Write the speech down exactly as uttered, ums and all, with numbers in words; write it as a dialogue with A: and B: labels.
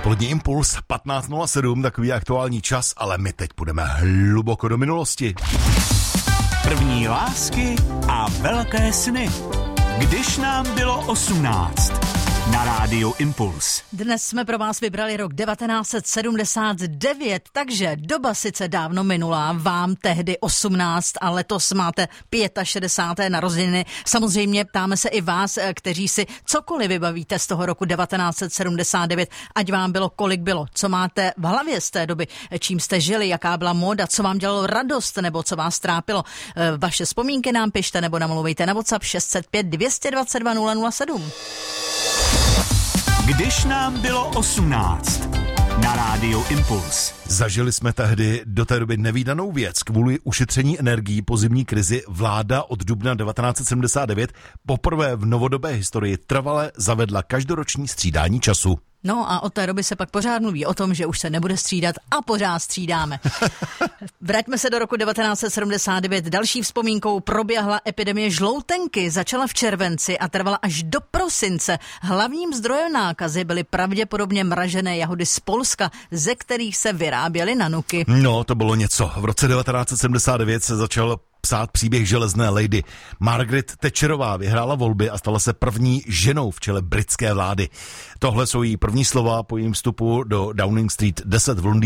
A: Odpolední impuls patnáct nula sedm, takový aktuální čas, ale my teď půjdeme hluboko do minulosti.
B: První lásky a velké sny. Když nám bylo osmnáct. Na rádiu Impuls.
C: Dnes jsme pro vás vybrali rok devatenáct set sedmdesát devět, takže doba sice dávno minulá, vám tehdy osmnáct a letos máte šedesáté páté narozeniny. Samozřejmě ptáme se i vás, kteří si cokoliv vybavíte z toho roku devatenáct set sedmdesát devět, ať vám bylo kolik bylo, co máte v hlavě z té doby, čím jste žili, jaká byla móda, co vám dělalo radost nebo co vás trápilo. Vaše vzpomínky nám pište nebo namluvejte na WhatsApp šest set pět dvě stě dvacet dva nula nula sedm.
B: Když nám bylo osmnáct. Na rádiu Impuls.
A: Zažili jsme tehdy do té doby nevídanou věc. Kvůli ušetření energií po zimní krizi vláda od dubna devatenáct set sedmdesát devět poprvé v novodobé historii trvale zavedla každoroční střídání času.
C: No a od té doby se pak pořád mluví o tom, že už se nebude střídat a pořád střídáme. Vraťme se do roku devatenáct set sedmdesát devět. Další vzpomínkou proběhla epidemie žloutenky. Začala v červenci a trvala až do prosince. Hlavním zdrojem nákazy byly pravděpodobně mražené jahody z Polska, ze kterých se vyráběly nanuky.
A: No, to bylo něco. V roce devatenáct set sedmdesát devět se začal psát příběh železné lady. Margaret Thatcherová vyhrála volby a stala se první ženou v čele britské vlády. Tohle jsou její první slova po jejím vstupu do Downing Street deset v Londýně.